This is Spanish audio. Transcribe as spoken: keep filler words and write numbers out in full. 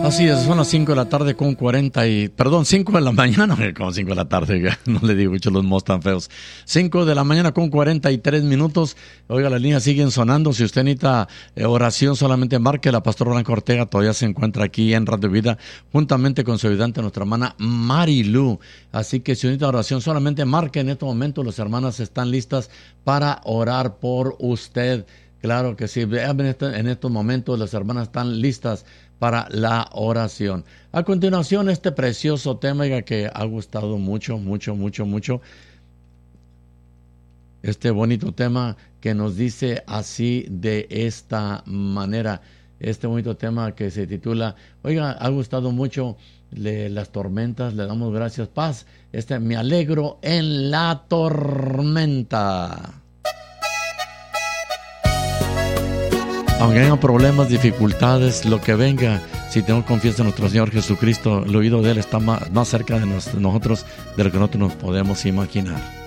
Así es, son las cinco de la tarde con cuarenta y... Perdón, cinco de la mañana, como cinco de la tarde, no le digo mucho los mos tan feos. cinco de la mañana con cuarenta y tres minutos. Oiga, las líneas siguen sonando. Si usted necesita eh, oración, solamente marque. La pastora Blanca Ortega todavía se encuentra aquí en Radio Vida, juntamente con su ayudante, nuestra hermana Marilu. Así que si necesita oración, solamente marque. En este momento las hermanas están listas para orar por usted. Claro que sí. En, este, en estos momentos las hermanas están listas para la oración. A continuación, este precioso tema que ha gustado mucho, mucho, mucho, mucho. Este bonito tema que nos dice así de esta manera. Este bonito tema que se titula, oiga, ha gustado mucho le, las tormentas, le damos gracias, paz. Este, me alegro en la tormenta. Aunque haya problemas, dificultades, lo que venga, si tenemos confianza en nuestro Señor Jesucristo, el oído de Él está más, más cerca de nos, nosotros de lo que nosotros nos podemos imaginar.